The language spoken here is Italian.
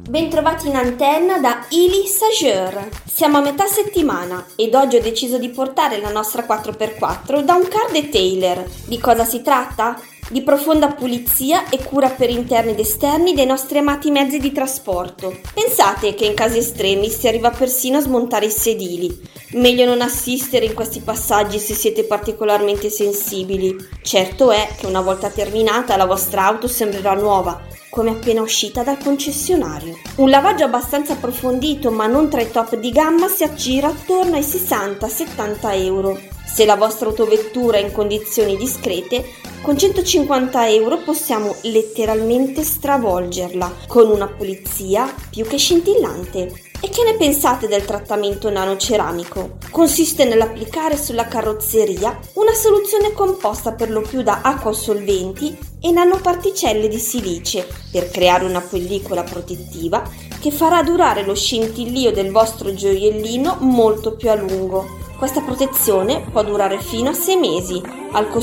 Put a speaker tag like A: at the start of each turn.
A: Bentrovati in antenna da Ili Sageur. Siamo a metà settimana ed oggi ho deciso di portare la nostra 4x4 da un car detailer. Di cosa si tratta? Di profonda pulizia e cura per interni ed esterni dei nostri amati mezzi di trasporto. Pensate che in casi estremi si arriva persino a smontare i sedili. Meglio non assistere in questi passaggi se siete particolarmente sensibili. Certo è che una volta terminata la vostra auto sembrerà nuova, come appena uscita dal concessionario. Un lavaggio abbastanza approfondito ma non tra i top di gamma si aggira attorno ai 60-70 euro. Se la vostra autovettura è in condizioni discrete, con 150 euro possiamo letteralmente stravolgerla con una pulizia più che scintillante. E che ne pensate del trattamento nanoceramico? Consiste nell'applicare sulla carrozzeria una soluzione composta per lo più da acquasolventi e nanoparticelle di silice per creare una pellicola protettiva che farà durare lo scintillio del vostro gioiellino molto più a lungo. Questa protezione può durare fino a 6 mesi, al